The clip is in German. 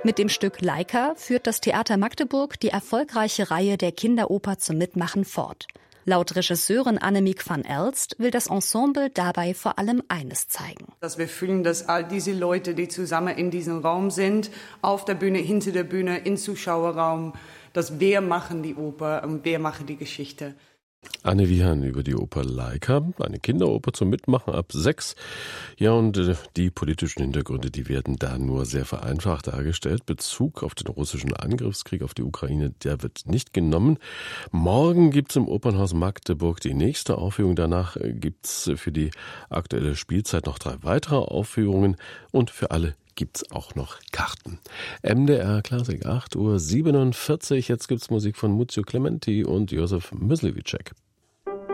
Mit dem Stück Laika führt das Theater Magdeburg die erfolgreiche Reihe der Kinderoper zum Mitmachen fort. Laut Regisseurin Annemiek van Elst will das Ensemble dabei vor allem eines zeigen. Dass wir fühlen, dass all diese Leute, die zusammen in diesem Raum sind, auf der Bühne, hinter der Bühne, im Zuschauerraum, dass wir machen die Oper und wir machen die Geschichte. Anne Wiehan über die Oper Laika, eine Kinderoper zum Mitmachen ab 6. Ja, und die politischen Hintergründe, die werden da nur sehr vereinfacht dargestellt. Bezug auf den russischen Angriffskrieg auf die Ukraine, der wird nicht genommen. Morgen gibt's im Opernhaus Magdeburg die nächste Aufführung. Danach gibt's für die aktuelle Spielzeit noch 3 weitere Aufführungen und für alle gibt's auch noch Karten. MDR Klassik, 8:47 Uhr. Jetzt gibt's Musik von Muzio Clementi und Josef Myslivicek.